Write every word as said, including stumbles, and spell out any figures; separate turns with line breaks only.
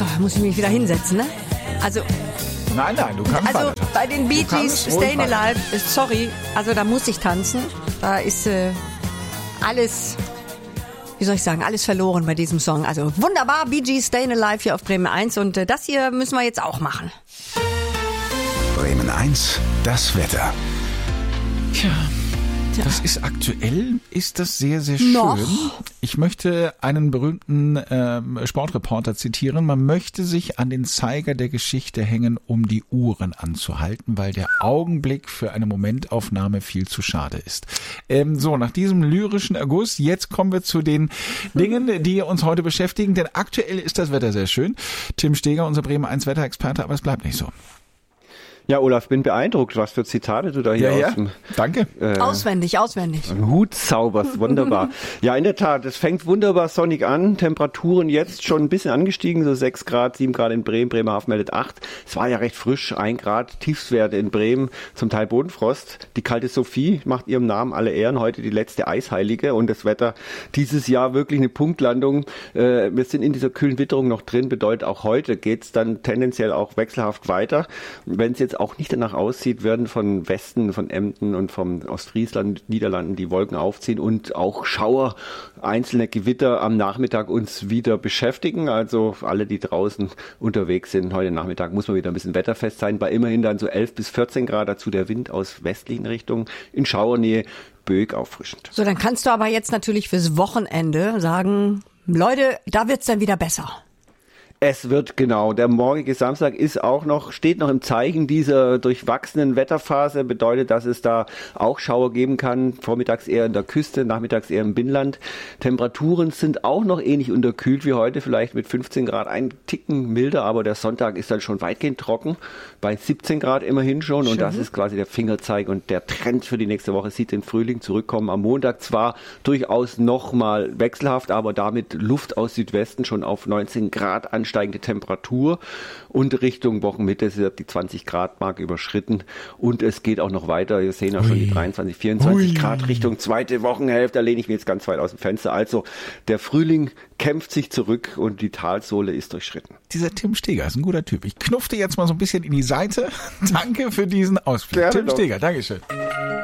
So, muss ich mich wieder hinsetzen, ne? Also...
Nein, nein, du kannst
Also
weiter.
bei den Bee Gees, Stayin' Alive, sorry, also da muss ich tanzen. Da ist äh, alles, wie soll ich sagen, alles verloren bei diesem Song. Also wunderbar, Bee Gees, Stayin' Alive hier auf Bremen eins und äh, das hier müssen wir jetzt auch machen.
Bremen eins, das Wetter.
Tja, das ist aktuell, ist das sehr, sehr schön.
Noch.
Ich möchte einen berühmten ähm, Sportreporter zitieren. Man möchte sich an den Zeiger der Geschichte hängen, um die Uhren anzuhalten, weil der Augenblick für eine Momentaufnahme viel zu schade ist. Ähm, so, nach diesem lyrischen Erguss, jetzt kommen wir zu den Dingen, die uns heute beschäftigen, denn aktuell ist das Wetter sehr schön. Tim Steger, unser Bremen eins Wetterexperte, aber es bleibt nicht so.
Ja, Olaf, bin beeindruckt, was für Zitate du da hier
Ja,
aus
ja.
dem
Danke.
äh,
Auswendig, auswendig.
Hut zauberst. Wunderbar. Ja, in der Tat, es fängt wunderbar sonnig an. Temperaturen jetzt schon ein bisschen angestiegen, so sechs Grad, sieben Grad in Bremen. Bremerhaven meldet acht. Es war ja recht frisch, ein Grad Tiefstwerte in Bremen, zum Teil Bodenfrost. Die kalte Sophie macht ihrem Namen alle Ehren, heute die letzte Eisheilige und das Wetter dieses Jahr wirklich eine Punktlandung. Äh, wir sind in dieser kühlen Witterung noch drin, bedeutet auch heute geht's dann tendenziell auch wechselhaft weiter. Wenn es jetzt auch nicht danach aussieht, werden von Westen, von Emden und vom Ostfriesland, Niederlanden die Wolken aufziehen und auch Schauer, einzelne Gewitter am Nachmittag uns wieder beschäftigen. Also alle, die draußen unterwegs sind, heute Nachmittag muss man wieder ein bisschen wetterfest sein. Bei immerhin dann so elf bis vierzehn Grad, dazu der Wind aus westlichen Richtungen, in Schauernähe, böig auffrischend.
So, dann kannst du aber jetzt natürlich fürs Wochenende sagen, Leute, da wird's dann wieder besser.
Es wird genau. Der morgige Samstag ist auch noch, steht noch im Zeichen dieser durchwachsenen Wetterphase. Bedeutet, dass es da auch Schauer geben kann. Vormittags eher in der Küste, nachmittags eher im Binnenland. Temperaturen sind auch noch ähnlich unterkühlt wie heute, vielleicht mit fünfzehn Grad, ein Ticken milder, aber der Sonntag ist dann schon weitgehend trocken. Bei siebzehn Grad immerhin schon. Und das ist quasi der Fingerzeig und der Trend für die nächste Woche sieht den Frühling zurückkommen. Am Montag zwar durchaus nochmal wechselhaft, aber damit Luft aus Südwesten schon auf neunzehn Grad ansteigende Temperatur und Richtung Wochenmitte wird die zwanzig Grad Marke überschritten und es geht auch noch weiter. Wir sehen ja schon die dreiundzwanzig, vierundzwanzig Ui. Grad Richtung zweite Wochenhälfte. Da lehne ich mir jetzt ganz weit aus dem Fenster. Also der Frühling kämpft sich zurück und die Talsohle ist durchschritten.
Dieser Tim Steger ist ein guter Typ. Ich knufte jetzt mal so ein bisschen in die Seite. Danke für diesen Ausflug.
Gerne
Tim
doch.
Steger, Dankeschön.